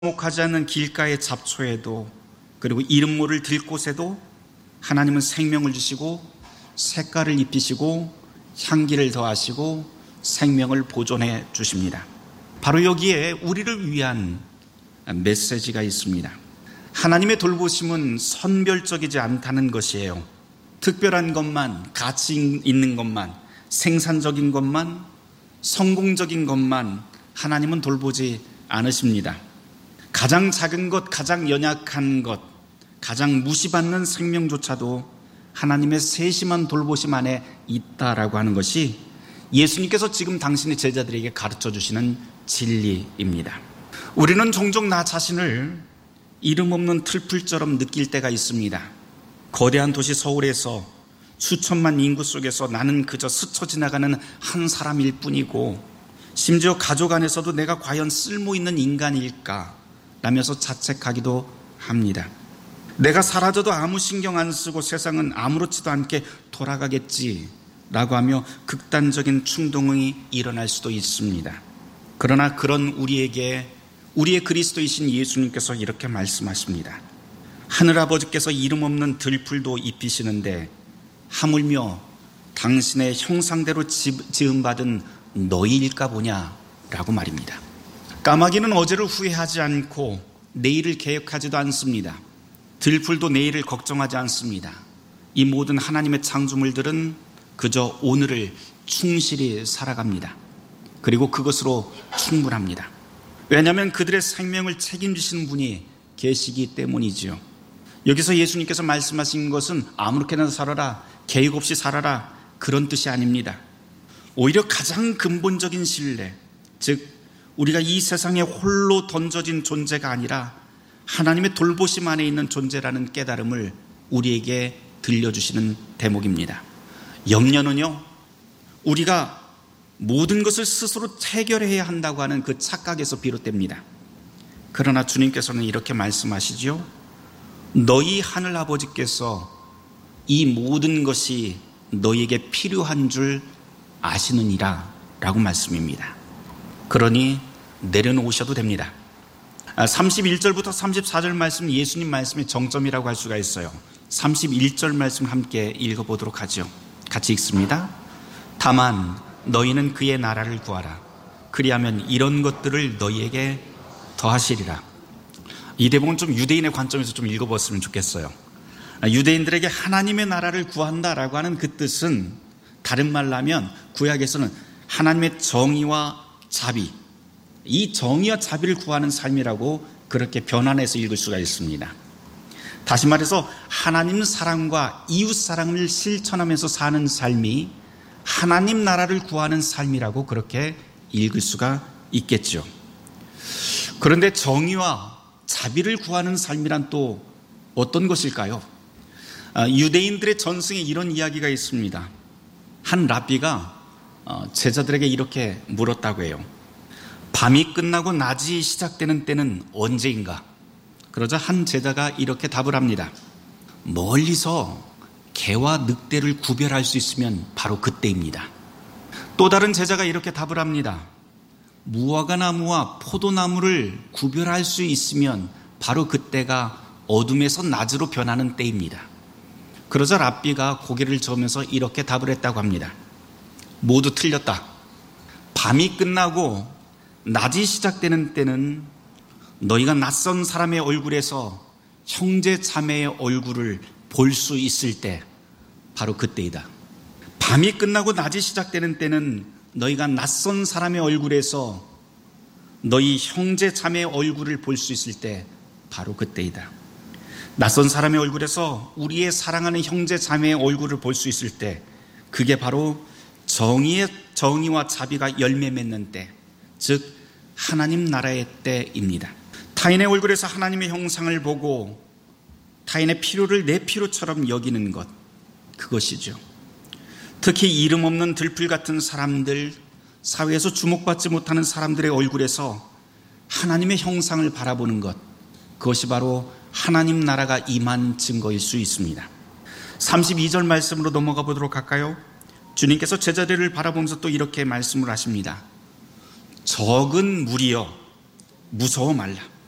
목하지 않는 길가의 잡초에도, 그리고 이름 모를 들꽃에도 하나님은 생명을 주시고 색깔을 입히시고 향기를 더하시고 생명을 보존해 주십니다. 바로 여기에 우리를 위한 메시지가 있습니다. 하나님의 돌보심은 선별적이지 않다는 것이에요. 특별한 것만, 가치 있는 것만, 생산적인 것만, 성공적인 것만 하나님은 돌보지 않으십니다. 가장 작은 것, 가장 연약한 것, 가장 무시받는 생명조차도 하나님의 세심한 돌보심 안에 있다라고 하는 것이 예수님께서 지금 당신의 제자들에게 가르쳐 주시는 진리입니다. 우리는 종종 나 자신을 이름 없는 틀풀처럼 느낄 때가 있습니다. 거대한 도시 서울에서 수천만 인구 속에서 나는 그저 스쳐 지나가는 한 사람일 뿐이고, 심지어 가족 안에서도 내가 과연 쓸모 있는 인간일까 라면서 자책하기도 합니다. 내가 사라져도 아무 신경 안 쓰고 세상은 아무렇지도 않게 돌아가겠지라고 하며 극단적인 충동이 일어날 수도 있습니다. 그러나 그런 우리에게 우리의 그리스도이신 예수님께서 이렇게 말씀하십니다. 하늘아버지께서 이름 없는 들풀도 입히시는데 하물며 당신의 형상대로 지음받은 너희일까 보냐라고 말입니다. 까마귀는 어제를 후회하지 않고 내일을 계획하지도 않습니다. 들풀도 내일을 걱정하지 않습니다. 이 모든 하나님의 창조물들은 그저 오늘을 충실히 살아갑니다. 그리고 그것으로 충분합니다. 왜냐하면 그들의 생명을 책임지시는 분이 계시기 때문이지요. 여기서 예수님께서 말씀하신 것은 아무렇게나 살아라, 계획 없이 살아라, 그런 뜻이 아닙니다. 오히려 가장 근본적인 신뢰, 즉 우리가 이 세상에 홀로 던져진 존재가 아니라 하나님의 돌보심 안에 있는 존재라는 깨달음을 우리에게 들려주시는 대목입니다. 염려는요, 우리가 모든 것을 스스로 해결해야 한다고 하는 그 착각에서 비롯됩니다. 그러나 주님께서는 이렇게 말씀하시죠. 너희 하늘 아버지께서 이 모든 것이 너희에게 필요한 줄 아시느니라 라고 말씀입니다. 그러니 내려놓으셔도 됩니다. 31절부터 34절 말씀, 예수님 말씀의 정점이라고 할 수가 있어요. 31절 말씀 함께 읽어보도록 하죠. 같이 읽습니다. 다만 너희는 그의 나라를 구하라. 그리하면 이런 것들을 너희에게 더하시리라. 이 대목은 좀 유대인의 관점에서 좀 읽어봤으면 좋겠어요. 유대인들에게 하나님의 나라를 구한다라고 하는 그 뜻은 다른 말로 하면 구약에서는 하나님의 정의와 자비, 이 정의와 자비를 구하는 삶이라고 그렇게 변환해서 읽을 수가 있습니다. 다시 말해서 하나님 사랑과 이웃 사랑을 실천하면서 사는 삶이 하나님 나라를 구하는 삶이라고 그렇게 읽을 수가 있겠죠. 그런데 정의와 자비를 구하는 삶이란 또 어떤 것일까요? 유대인들의 전승에 이런 이야기가 있습니다. 한 랍비가 제자들에게 이렇게 물었다고 해요. 밤이 끝나고 낮이 시작되는 때는 언제인가? 그러자 한 제자가 이렇게 답을 합니다. 멀리서 개와 늑대를 구별할 수 있으면 바로 그때입니다. 또 다른 제자가 이렇게 답을 합니다. 무화과나무와 포도나무를 구별할 수 있으면 바로 그때가 어둠에서 낮으로 변하는 때입니다. 그러자 랍비가 고개를 저으면서 이렇게 답을 했다고 합니다. 모두 틀렸다. 밤이 끝나고 낮이 시작되는 때는 너희가 낯선 사람의 얼굴에서 형제 자매의 얼굴을 볼 수 있을 때, 바로 그때이다. 밤이 끝나고 낮이 시작되는 때는 너희가 낯선 사람의 얼굴에서 너희 형제 자매의 얼굴을 볼 수 있을 때, 바로 그때이다. 낯선 사람의 얼굴에서 우리의 사랑하는 형제 자매의 얼굴을 볼 수 있을 때, 그게 바로 정의와 자비가 열매 맺는 때, 즉 하나님 나라의 때입니다. 타인의 얼굴에서 하나님의 형상을 보고 타인의 필요를 내 필요처럼 여기는 것, 그것이죠. 특히 이름 없는 들풀 같은 사람들, 사회에서 주목받지 못하는 사람들의 얼굴에서 하나님의 형상을 바라보는 것, 그것이 바로 하나님 나라가 임한 증거일 수 있습니다. 32절 말씀으로 넘어가 보도록 할까요? 주님께서 제자들을 바라보면서 또 이렇게 말씀을 하십니다. 적은 무리여 무서워 말라.